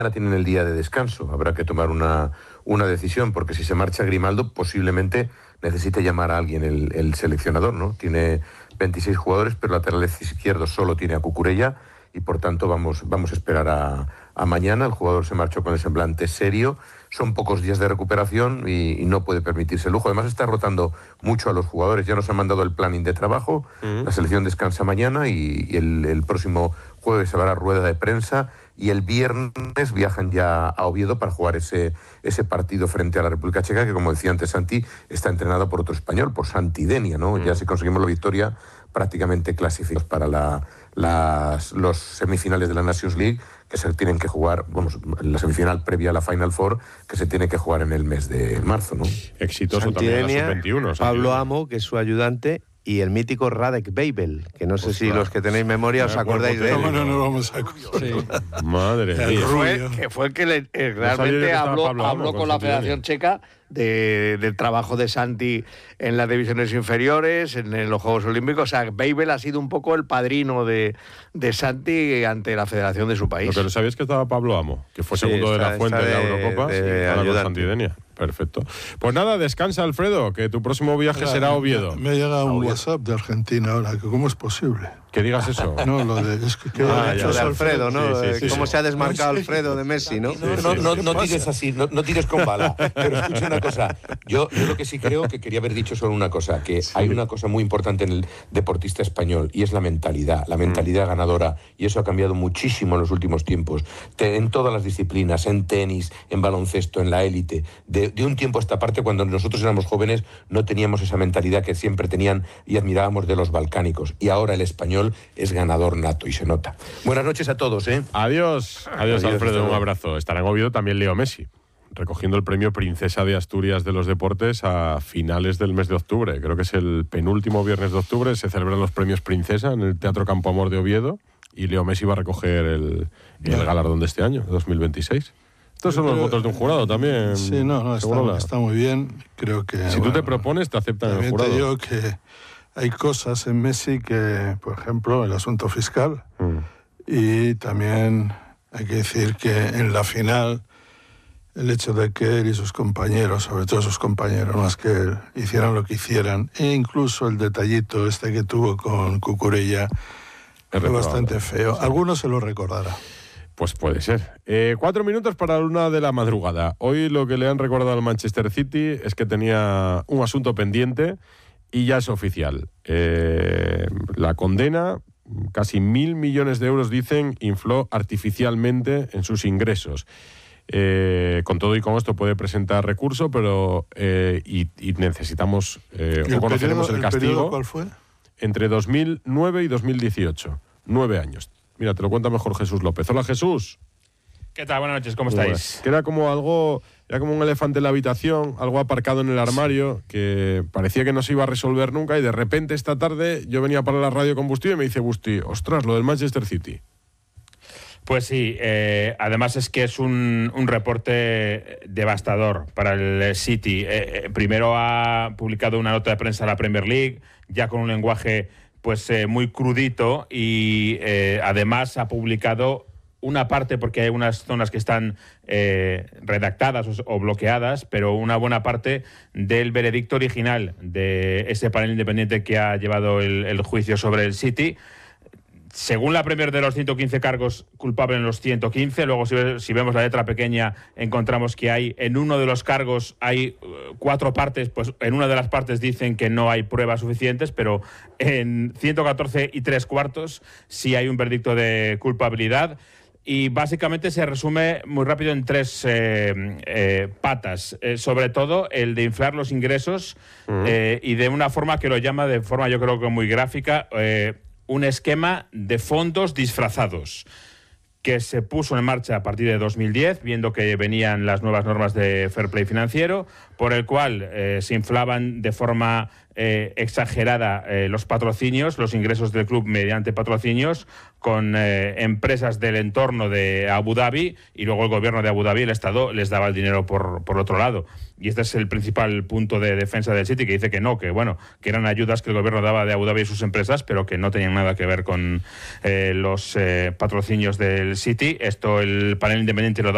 tienen el día de descanso. Habrá que tomar una decisión, porque si se marcha Grimaldo, posiblemente necesite llamar a alguien el seleccionador, ¿no? Tiene 26 jugadores, pero lateral izquierdo solo tiene a Cucurella, y por tanto vamos a esperar a mañana. El jugador se marchó con el semblante serio. Son pocos días de recuperación y no puede permitirse el lujo. Además está rotando mucho a los jugadores. Ya nos han mandado el planning de trabajo. La selección descansa mañana y el próximo jueves habrá rueda de prensa, y el viernes viajan ya a Oviedo para jugar ese partido frente a la República Checa, que, como decía antes Santi, está entrenado por otro español, por Santi Denia, ¿no? Ya si conseguimos la victoria, prácticamente clasificados para los semifinales de la Nations League, que se tienen que jugar, la semifinal previa a la Final Four, que se tiene que jugar en el mes de marzo, ¿no? Exitoso Santi también Denia, en la sub-21. Pablo Amo, que es su ayente, y el mítico Radek Babel, que no sé si los que tenéis memoria os acordáis de él. No vamos a acordar. Sí. Madre mía. Que fue el que realmente habló con la Federación Checa del trabajo de Santi en las divisiones inferiores, en los Juegos Olímpicos. O sea, Babel ha sido un poco el padrino de Santi ante la federación de su país. Pero ¿sabíais que estaba Pablo Amo? Que fue segundo de la Fuente de la Eurocopa. Con Santi Denia. Perfecto. Pues nada, descansa, Alfredo, que tu próximo viaje será a Oviedo. Me ha llegado un WhatsApp de Argentina ahora, que ¿cómo es posible? Que digas eso. No, lo de... Es que lo de Alfredo, ¿no? Sí. Cómo se ha desmarcado Alfredo de Messi, ¿no? No tires así, no tires con bala. Pero escucha una cosa. Yo lo que sí creo que quería haber dicho solo una cosa, que hay una cosa muy importante en el deportista español, y es la mentalidad ganadora, y eso ha cambiado muchísimo en los últimos tiempos, en todas las disciplinas, en tenis, en baloncesto, en la élite. De un tiempo a esta parte, cuando nosotros éramos jóvenes, no teníamos esa mentalidad que siempre tenían y admirábamos de los balcánicos, y ahora el español es ganador nato y se nota. Buenas noches a todos, ¿eh? Adiós, Alfredo, un abrazo. Estará en Oviedo también Leo Messi, recogiendo el premio Princesa de Asturias de los Deportes a finales del mes de octubre. Creo que es el penúltimo viernes de octubre. Se celebran los premios Princesa en el Teatro Campo Amor de Oviedo, y Leo Messi va a recoger el galardón de este año, 2026. Estos son los votos de un jurado también. Sí, está muy bien. Creo que... Si tú te propones, te aceptan en el jurado. Te digo que hay cosas en Messi que, por ejemplo, el asunto fiscal, y también hay que decir que en la final, el hecho de que él y sus compañeros, sobre todo sus compañeros más que él, hicieran lo que hicieran, e incluso el detallito que tuvo con Cucurella, fue bastante feo. Algunos se lo recordará. Pues puede ser. 4 minutos para la 1 de la madrugada. Hoy lo que le han recordado al Manchester City es que tenía un asunto pendiente y ya es oficial. La condena, casi 1.000 millones de euros, dicen, infló artificialmente en sus ingresos. Con todo y con esto puede presentar recurso, pero y necesitamos conoceremos el castigo. ¿El periodo cuál fue? Entre 2009 y 2018. 9 años. Mira, te lo cuenta mejor Jesús López. Hola, Jesús. ¿Qué tal? Buenas noches, ¿cómo estáis? Que era como un elefante en la habitación, algo aparcado en el armario, que parecía que no se iba a resolver nunca, y de repente esta tarde yo venía para la radio con Busti y me dice Busti, ostras, lo del Manchester City. Pues sí, además es que es un reporte devastador para el City. Primero ha publicado una nota de prensa a la Premier League, ya con un lenguaje muy crudito, y además ha publicado una parte, porque hay unas zonas que están redactadas o bloqueadas, pero una buena parte del veredicto original de ese panel independiente que ha llevado el juicio sobre el City. Según la Premier, de los 115 cargos, culpable en los 115. Luego, si vemos la letra pequeña, encontramos que en uno de los cargos hay 4 partes. Pues en una de las partes dicen que no hay pruebas suficientes, pero en 114 3/4 sí hay un veredicto de culpabilidad. Y básicamente se resume muy rápido en 3 patas. Sobre todo el de inflar los ingresos, y de una forma que lo llama, de forma yo creo que muy gráfica, un esquema de fondos disfrazados que se puso en marcha a partir de 2010, viendo que venían las nuevas normas de fair play financiero, por el cual se inflaban de forma exagerada los patrocinios, los ingresos del club mediante patrocinios, con empresas del entorno de Abu Dhabi, y luego el gobierno de Abu Dhabi, el Estado, les daba el dinero por otro lado. Y este es el principal punto de defensa del City, que dice que no, que eran ayudas que el gobierno daba de Abu Dhabi y sus empresas, pero que no tenían nada que ver con los patrocinios del City. Esto el panel independiente lo da